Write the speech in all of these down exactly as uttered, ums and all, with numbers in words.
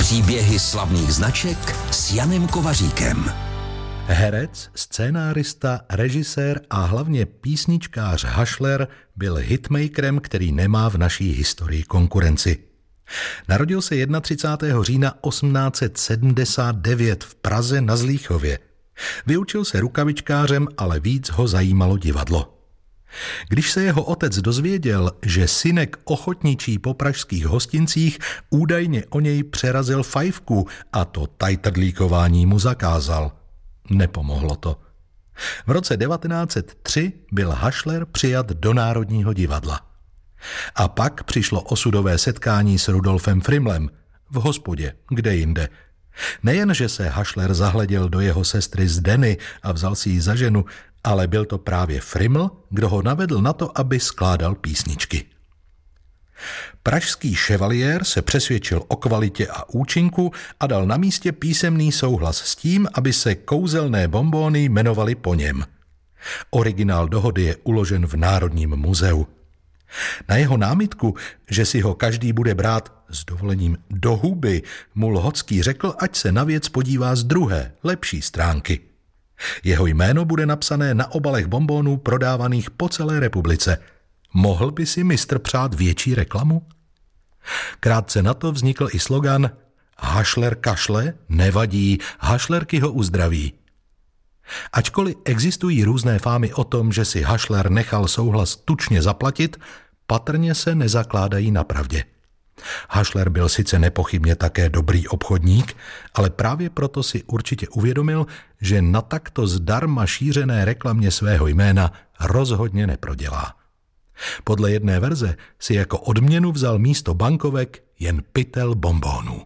Příběhy slavných značek s Janem Kovaříkem. Herec, scénárista, režisér a hlavně písničkář Hašler byl hitmakerem, který nemá v naší historii konkurenci. Narodil se třicátého prvního října osmnáct set sedmdesát devět v Praze na Zlíchově. Vyučil se rukavičkářem, ale víc ho zajímalo divadlo. Když se jeho otec dozvěděl, že synek ochotničí po pražských hostincích, údajně o něj přerazil fajfku a to tajtrdlíkování mu zakázal. Nepomohlo to. V roce devatenáct set tři byl Hašler přijat do Národního divadla. A pak přišlo osudové setkání s Rudolfem Frimlem v hospodě, kde jinde. Nejen, že se Hašler zahleděl do jeho sestry Zdeny a vzal si ji za ženu, ale byl to právě Friml, kdo ho navedl na to, aby skládal písničky. Pražský ševaliér se přesvědčil o kvalitě a účinku a dal na místě písemný souhlas s tím, aby se kouzelné bonbóny jmenovaly po něm. Originál dohody je uložen v Národním muzeu. Na jeho námitku, že si ho každý bude brát s dovolením do huby, mu Lhocký řekl, ať se na věc podívá z druhé, lepší stránky. Jeho jméno bude napsané na obalech bonbónů prodávaných po celé republice. Mohl by si mistr přát větší reklamu? Krátce na to vznikl i slogan Hašler kašle, nevadí, Hašlerky ho uzdraví. Ačkoliv existují různé fámy o tom, že si Hašler nechal souhlas tučně zaplatit, patrně se nezakládají na pravdě. Hašler byl sice nepochybně také dobrý obchodník, ale právě proto si určitě uvědomil, že na takto zdarma šířené reklamě svého jména rozhodně neprodělá. Podle jedné verze si jako odměnu vzal místo bankovek jen pytel bonbónů.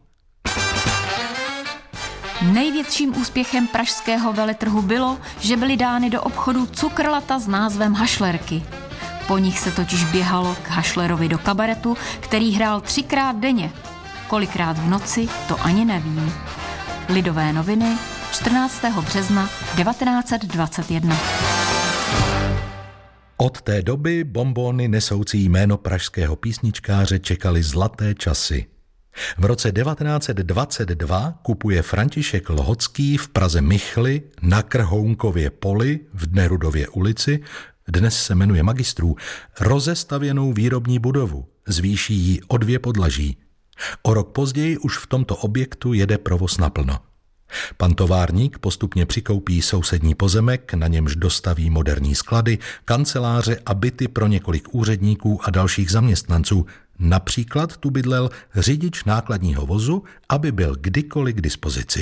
Největším úspěchem pražského veletrhu bylo, že byly dány do obchodu cukrlata s názvem Hašlerky. Po nich se totiž běhalo k Hašlerovi do kabaretu, který hrál třikrát denně. Kolikrát v noci, to ani nevím. Lidové noviny, čtrnáctého března devatenáct set dvacet jedna. Od té doby bonbóny nesoucí jméno pražského písničkáře čekaly zlaté časy. V roce devatenáct set dvacet dva kupuje František Lhocký v Praze Michly na Krhounkově poli v Nerudově ulici, dnes se jmenuje Magistrů, rozestavěnou výrobní budovu, zvýší ji o dvě podlaží. O rok později už v tomto objektu jede provoz naplno. Pan továrník postupně přikoupí sousední pozemek, na němž dostaví moderní sklady, kanceláře a byty pro několik úředníků a dalších zaměstnanců. Například tu bydlel řidič nákladního vozu, aby byl kdykoliv k dispozici.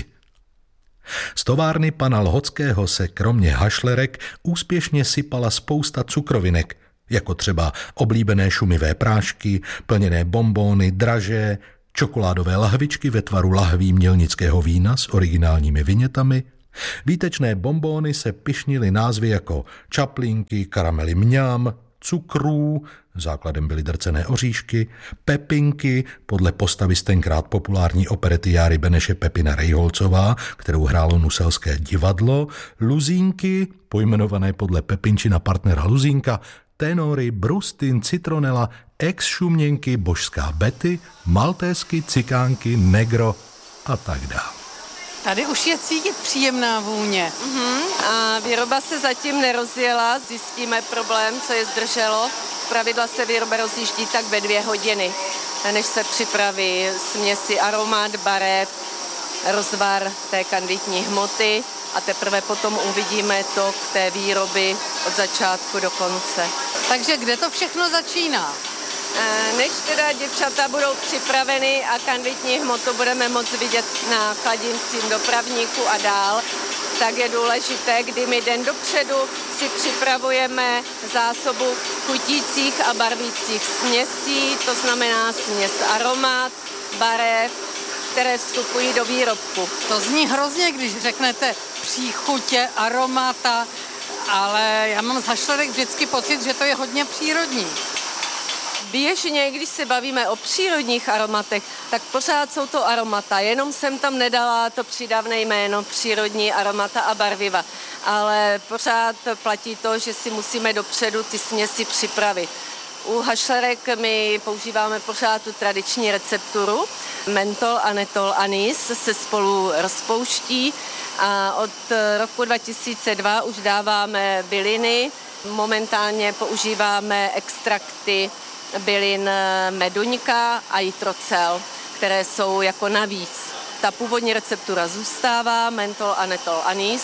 Z továrny pana Lhockého se kromě hašlerek úspěšně sypala spousta cukrovinek, jako třeba oblíbené šumivé prášky, plněné bonbóny, draže, čokoládové lahvičky ve tvaru lahví mělnického vína s originálními vinětami. Výtečné bonbóny se pyšnily názvy jako čaplinky, karamely mňam, cukrů, základem byly drcené oříšky, pepinky, podle postavy z tenkrát populární operety Járy Beneše Pepina Rejholcová, kterou hrálo Nuselské divadlo, luzínky, pojmenované podle Pepinčina partnera Luzínka, tenory, brustin, citronela, ex-šuměnky, božská Betty, maltésky, cikánky, negro a tak dále. Tady už je cítit příjemná vůně. Uh-huh. A výroba se zatím nerozjela, zjistíme problém, co je zdrželo. Pravidla se výroba rozjíždí tak ve dvě hodiny, než se připraví směsi aromat, barev, rozvar té kandidní hmoty a teprve potom uvidíme tok té výroby od začátku do konce. Takže kde to všechno začíná? Než teda děvčata budou připraveny a kandidní hmotu budeme moct vidět na chladincím dopravníku a dál, tak je důležité, kdy my den dopředu si připravujeme zásobu chutících a barvících směsí, to znamená směs aromat, barev, které vstupují do výrobku. To zní hrozně, když řeknete příchutě, aromata, ale já mám z hašlerek vždycky pocit, že to je hodně přírodní. Běžně, když se bavíme o přírodních aromatech, tak pořád jsou to aromata, jenom jsem tam nedala to přídavné jméno přírodní aromata a barviva, ale pořád platí to, že si musíme dopředu ty směsi připravit. U hašlerek my používáme pořád tu tradiční recepturu. Mentol, anetol, anís se spolu rozpouští a od roku dva tisíce dva už dáváme byliny. Momentálně používáme extrakty bylin meduňka a jitrocel, které jsou jako navíc. Ta původní receptura zůstává, mentol, anetol, anís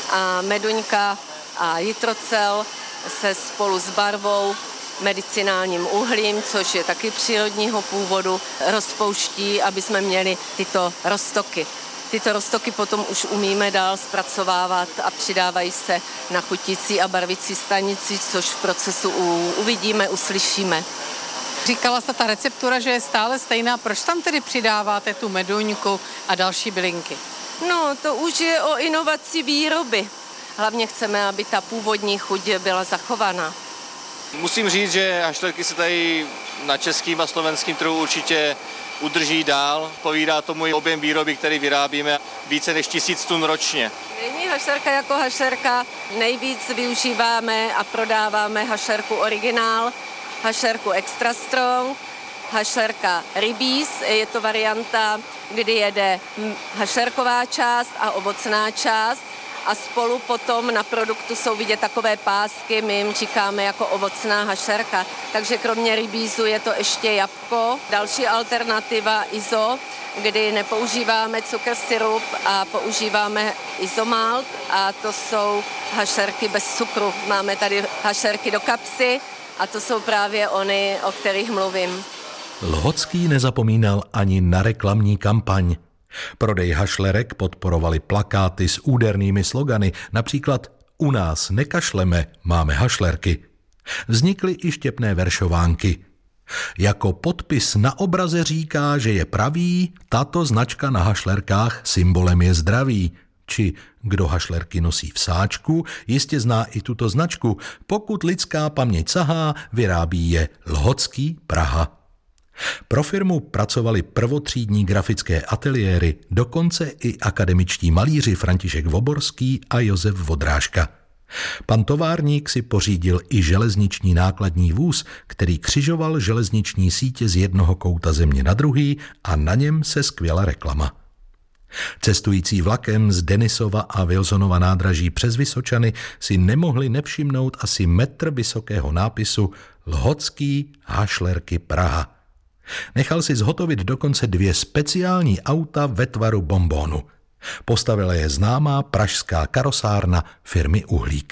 a meduňka a jitrocel se spolu s barvou, medicinálním uhlím, což je taky přírodního původu, rozpouští, aby jsme měli tyto roztoky. Tyto roztoky potom už umíme dál zpracovávat a přidávají se na chutící a barvící stanici, což v procesu uvidíme, uslyšíme. Říkala jste, ta receptura, že je stále stejná. Proč tam tedy přidáváte tu meduňku a další bylinky? No, to už je o inovaci výroby. Hlavně chceme, aby ta původní chuť byla zachovaná. Musím říct, že hašlerky se tady na českým a slovenským trhu určitě udrží dál. Povídá tomu i objem výroby, který vyrábíme, více než tisíc tun ročně. Není hašlerka jako hašlerka. Nejvíc využíváme a prodáváme hašlerku originál, hašlerku extra strong, hašlerka rybíz. Je to varianta, kdy jede hašlerková část a ovocná část. A spolu potom na produktu jsou vidět takové pásky, my jim říkáme jako ovocná hašerka. Takže kromě rybízu je to ještě jabko. Další alternativa izo, kdy nepoužíváme cukr, sirup a používáme izomalt a to jsou hašerky bez cukru. Máme tady hašerky do kapsy a to jsou právě ony, o kterých mluvím. Lhocký nezapomínal ani na reklamní kampaň. Prodej hašlerek podporovali plakáty s údernými slogany, například U nás nekašleme, máme hašlerky. Vznikly i štěpné veršovánky. Jako podpis na obraze říká, že je pravý, tato značka na hašlerkách symbolem je zdraví. Či kdo hašlerky nosí v sáčku, jistě zná i tuto značku. Pokud lidská paměť sahá, vyrábí je Lhocký, Praha. Pro firmu pracovali prvotřídní grafické ateliéry, dokonce i akademičtí malíři František Voborský a Josef Vodrážka. Pan továrník si pořídil i železniční nákladní vůz, který křižoval železniční sítě z jednoho kouta země na druhý a na něm se skvěla reklama. Cestující vlakem z Denisova a Wilsonova nádraží přes Vysočany si nemohli nevšimnout asi metr vysokého nápisu Lhocký, hašlerky, Praha. Nechal si zhotovit dokonce dvě speciální auta ve tvaru bonbónu. Postavila je známá pražská karosárna firmy Uhlík.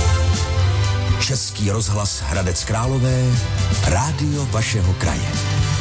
Český rozhlas Hradec Králové, rádio vašeho kraje.